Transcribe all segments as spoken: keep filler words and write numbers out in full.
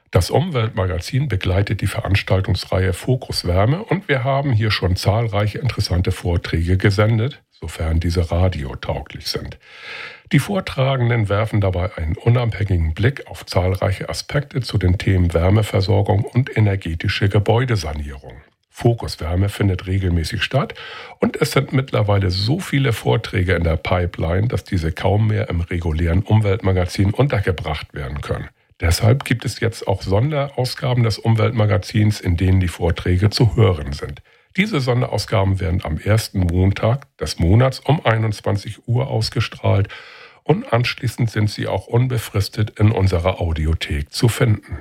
Das Umweltmagazin begleitet die Veranstaltungsreihe Fokus Wärme und wir haben hier schon zahlreiche interessante Vorträge gesendet, sofern diese radiotauglich sind. Die Vortragenden werfen dabei einen unabhängigen Blick auf zahlreiche Aspekte zu den Themen Wärmeversorgung und energetische Gebäudesanierung. Fokus Wärme findet regelmäßig statt und es sind mittlerweile so viele Vorträge in der Pipeline, dass diese kaum mehr im regulären Umweltmagazin untergebracht werden können. Deshalb gibt es jetzt auch Sonderausgaben des Umweltmagazins, in denen die Vorträge zu hören sind. Diese Sonderausgaben werden am ersten Montag des Monats um einundzwanzig Uhr ausgestrahlt und anschließend sind sie auch unbefristet in unserer Audiothek zu finden.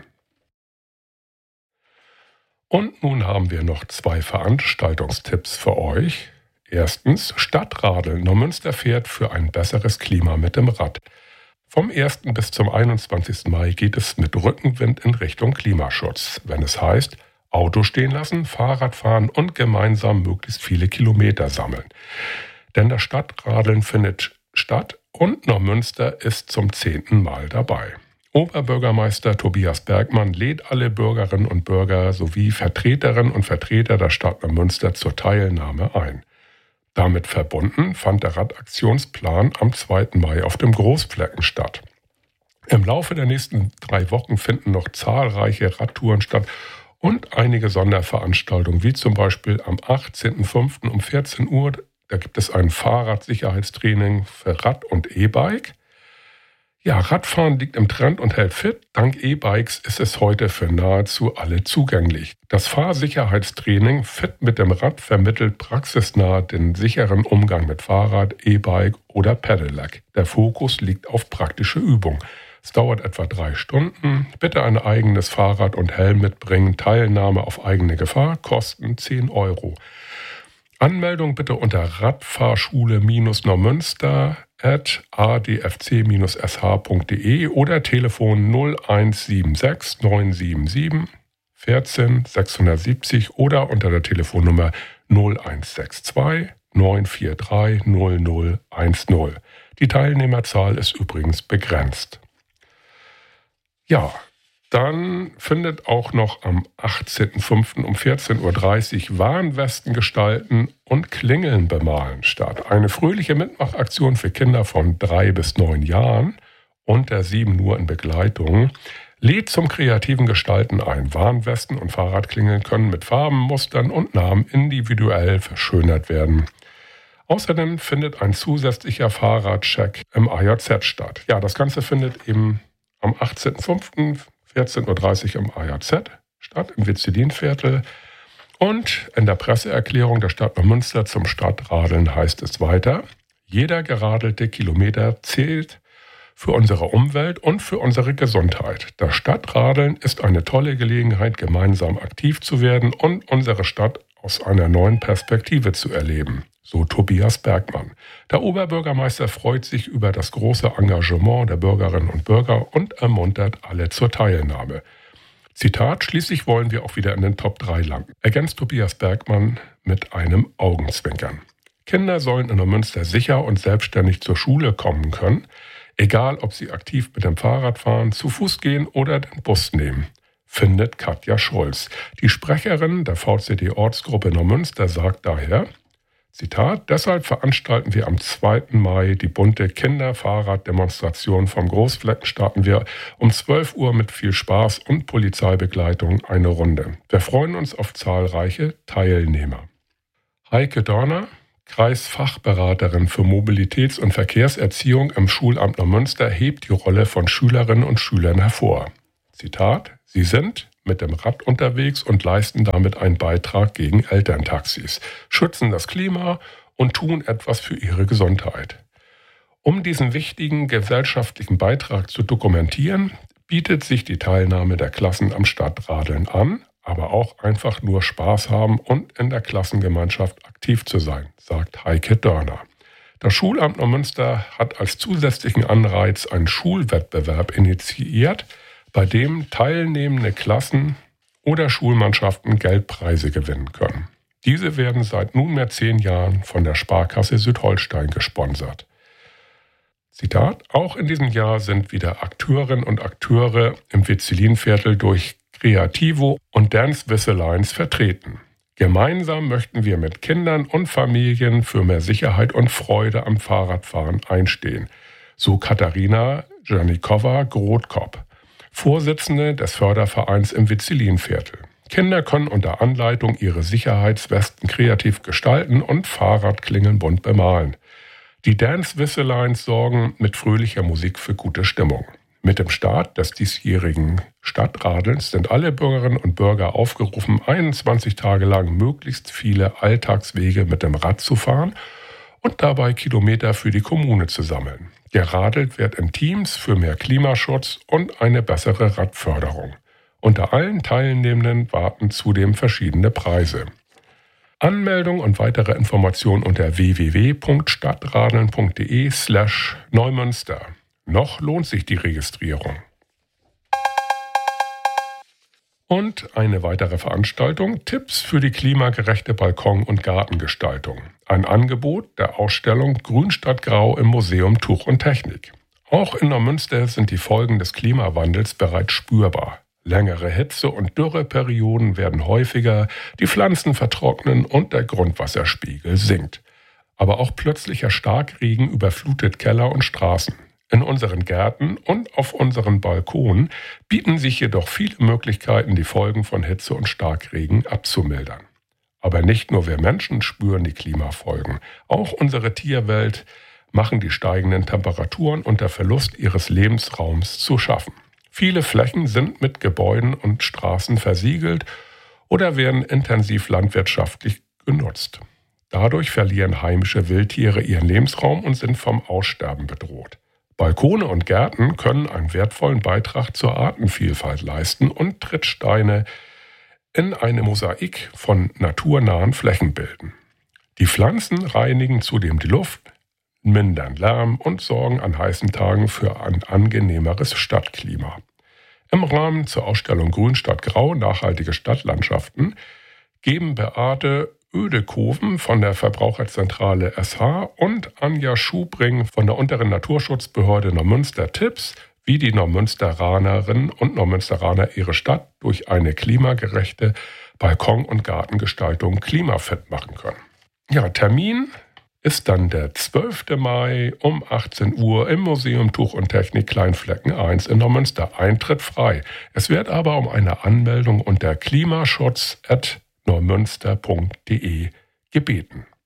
Und nun haben wir noch zwei Veranstaltungstipps für euch. Erstens, Stadtradeln. Neumünster fährt für ein besseres Klima mit dem Rad. Vom ersten bis zum einundzwanzigsten Mai geht es mit Rückenwind in Richtung Klimaschutz, wenn es heißt, Auto stehen lassen, Fahrrad fahren und gemeinsam möglichst viele Kilometer sammeln. Denn das Stadtradeln findet statt und Neumünster ist zum zehnten Mal dabei. Oberbürgermeister Tobias Bergmann lädt alle Bürgerinnen und Bürger sowie Vertreterinnen und Vertreter der Stadt Neumünster zur Teilnahme ein. Damit verbunden fand der Radaktionsplan am zweiten Mai auf dem Großflecken statt. Im Laufe der nächsten drei Wochen finden noch zahlreiche Radtouren statt und einige Sonderveranstaltungen, wie zum Beispiel am achtzehnten fünften um vierzehn Uhr. Da gibt es ein Fahrradsicherheitstraining für Rad und E-Bike. Ja, Radfahren liegt im Trend und hält fit. Dank E-Bikes ist es heute für nahezu alle zugänglich. Das Fahrsicherheitstraining Fit mit dem Rad vermittelt praxisnah den sicheren Umgang mit Fahrrad, E-Bike oder Pedelec. Der Fokus liegt auf praktische Übung. Es dauert etwa drei Stunden. Bitte ein eigenes Fahrrad und Helm mitbringen. Teilnahme auf eigene Gefahr, Kosten zehn Euro. Anmeldung bitte unter radfahrschule-neumünster at a d f c s h punkt d e oder Telefon null eins sieben sechs neun sieben sieben vierzehn sechshundertsiebzig oder unter der Telefonnummer null eins sechs zwei neun vier drei null null eins null. Die Teilnehmerzahl ist übrigens begrenzt. Ja, dann findet auch noch am achtzehnten fünften um vierzehn Uhr dreißig Warnwesten gestalten und Klingeln bemalen statt. Eine fröhliche Mitmachaktion für Kinder von drei bis neun Jahren, unter sieben Uhr in Begleitung, lädt zum kreativen Gestalten ein. Warnwesten und Fahrradklingeln können mit Farben, Mustern und Namen individuell verschönert werden. Außerdem findet ein zusätzlicher Fahrradcheck im A J Z statt. Ja, das Ganze findet eben am achtzehnten fünften vierzehn Uhr dreißig im A J Z statt, im Witzelin-Viertel. Und in der Presseerklärung der Stadt Neumünster zum Stadtradeln heißt es weiter: Jeder geradelte Kilometer zählt für unsere Umwelt und für unsere Gesundheit. Das Stadtradeln ist eine tolle Gelegenheit, gemeinsam aktiv zu werden und unsere Stadt aus einer neuen Perspektive zu erleben. So Tobias Bergmann. Der Oberbürgermeister freut sich über das große Engagement der Bürgerinnen und Bürger und ermuntert alle zur Teilnahme. Zitat, schließlich wollen wir auch wieder in den Top drei landen, ergänzt Tobias Bergmann mit einem Augenzwinkern. Kinder sollen in Neumünster sicher und selbstständig zur Schule kommen können, egal ob sie aktiv mit dem Fahrrad fahren, zu Fuß gehen oder den Bus nehmen, findet Katja Schulz. Die Sprecherin der V C D-Ortsgruppe Neumünster sagt daher, Zitat, deshalb veranstalten wir am zweiten Mai die bunte Kinder-Fahrrad-Demonstration vom Großflecken. Starten wir um zwölf Uhr mit viel Spaß und Polizeibegleitung eine Runde. Wir freuen uns auf zahlreiche Teilnehmer. Heike Dörner, Kreisfachberaterin für Mobilitäts- und Verkehrserziehung im Schulamt Neumünster, hebt die Rolle von Schülerinnen und Schülern hervor. Zitat, sie sind mit dem Rad unterwegs und leisten damit einen Beitrag gegen Elterntaxis, schützen das Klima und tun etwas für ihre Gesundheit. Um diesen wichtigen gesellschaftlichen Beitrag zu dokumentieren, bietet sich die Teilnahme der Klassen am Stadtradeln an, aber auch einfach nur Spaß haben und in der Klassengemeinschaft aktiv zu sein, sagt Heike Dörner. Das Schulamt Neumünster hat als zusätzlichen Anreiz einen Schulwettbewerb initiiert, bei dem teilnehmende Klassen oder Schulmannschaften Geldpreise gewinnen können. Diese werden seit nunmehr zehn Jahren von der Sparkasse Südholstein gesponsert. Zitat, auch in diesem Jahr sind wieder Akteurinnen und Akteure im Witzelinviertel durch Creativo und Dance with the Lines vertreten. Gemeinsam möchten wir mit Kindern und Familien für mehr Sicherheit und Freude am Fahrradfahren einstehen, so Katharina Janikova-Grothkop, Vorsitzende des Fördervereins im Witzelinviertel. Kinder können unter Anleitung ihre Sicherheitswesten kreativ gestalten und Fahrradklingeln bunt bemalen. Die Dance with the Lines sorgen mit fröhlicher Musik für gute Stimmung. Mit dem Start des diesjährigen Stadtradelns sind alle Bürgerinnen und Bürger aufgerufen, einundzwanzig Tage lang möglichst viele Alltagswege mit dem Rad zu fahren und dabei Kilometer für die Kommune zu sammeln. Geradelt wird in Teams für mehr Klimaschutz und eine bessere Radförderung. Unter allen Teilnehmenden warten zudem verschiedene Preise. Anmeldung und weitere Informationen unter w w w punkt stadtradeln punkt de slash Neumünster. Noch lohnt sich die Registrierung. Und eine weitere Veranstaltung, Tipps für die klimagerechte Balkon- und Gartengestaltung. Ein Angebot der Ausstellung Grün statt Grau im Museum Tuch und Technik. Auch in Neumünster sind die Folgen des Klimawandels bereits spürbar. Längere Hitze- und Dürreperioden werden häufiger, die Pflanzen vertrocknen und der Grundwasserspiegel sinkt. Aber auch plötzlicher Starkregen überflutet Keller und Straßen. In unseren Gärten und auf unseren Balkonen bieten sich jedoch viele Möglichkeiten, die Folgen von Hitze und Starkregen abzumildern. Aber nicht nur wir Menschen spüren die Klimafolgen. Auch unsere Tierwelt machen die steigenden Temperaturen und der Verlust ihres Lebensraums zu schaffen. Viele Flächen sind mit Gebäuden und Straßen versiegelt oder werden intensiv landwirtschaftlich genutzt. Dadurch verlieren heimische Wildtiere ihren Lebensraum und sind vom Aussterben bedroht. Balkone und Gärten können einen wertvollen Beitrag zur Artenvielfalt leisten und Trittsteine in eine Mosaik von naturnahen Flächen bilden. Die Pflanzen reinigen zudem die Luft, mindern Lärm und sorgen an heißen Tagen für ein angenehmeres Stadtklima. Im Rahmen zur Ausstellung Grün statt Grau, nachhaltige Stadtlandschaften, geben Beate Oedekoven von der Verbraucherzentrale S H und Anja Schubring von der unteren Naturschutzbehörde Neumünster Tipps, wie die Neumünsteranerinnen und Neumünsteraner ihre Stadt durch eine klimagerechte Balkon- und Gartengestaltung klimafit machen können. Ja, Termin ist dann der zwölfte Mai um achtzehn Uhr im Museum Tuch und Technik Kleinflecken eins in Neumünster. Eintritt frei. Es wird aber um eine Anmeldung unter klimaschutz at neumünster punkt de gebeten.